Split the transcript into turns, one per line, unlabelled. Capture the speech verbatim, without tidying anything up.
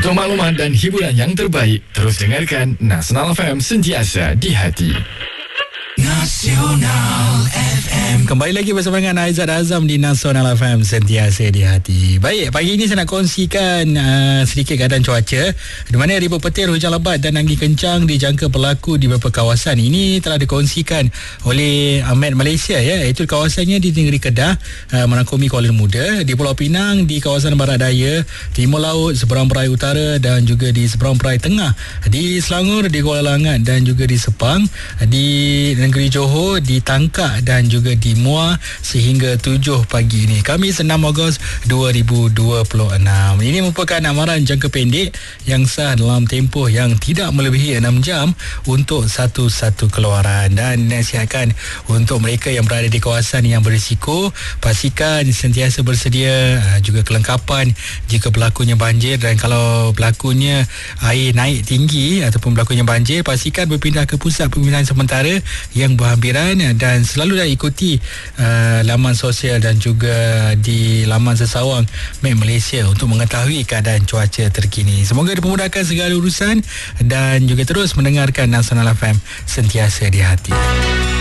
Untuk maklumat dan hiburan yang terbaik, terus dengarkan Nasional F M, sentiasa di hati.
Nasional F M.
Kembali lagi bersama dengan Aizat Azam di Nasional F M, sentiasa di hati. Baik, pagi ini saya nak kongsikan uh, sedikit keadaan cuaca, di mana ribuan petir, hujan lebat dan angin kencang dijangka berlaku di beberapa kawasan. Ini telah dikongsikan oleh Amet Malaysia, ya, iaitu kawasannya di negeri Kedah, uh, merangkumi Kuala Muda, di Pulau Pinang, di kawasan Barat Daya, Timur Laut, seberang perai utara dan juga di seberang perai tengah, di Selangor, di Kuala Langat dan juga di Sepang, di negeri Johor, di Tangkak dan juga di Muar sehingga tujuh pagi ini, Khamis enam Ogos dua ribu dua puluh enam. Ini merupakan amaran jangka pendek yang sah dalam tempoh yang tidak melebihi enam jam untuk satu-satu keluaran, dan nasihatkan untuk mereka yang berada di kawasan yang berisiko, pastikan sentiasa bersedia juga kelengkapan jika berlakunya banjir, dan kalau berlakunya air naik tinggi ataupun berlakunya banjir, pastikan berpindah ke pusat pembinaan sementara yang berhampiran, dan selalu dah ikuti uh, laman sosial dan juga di laman sesawang Met Malaysia untuk mengetahui keadaan cuaca terkini. Semoga dipermudahkan segala urusan dan juga terus mendengarkan Nasional F M, sentiasa di hati.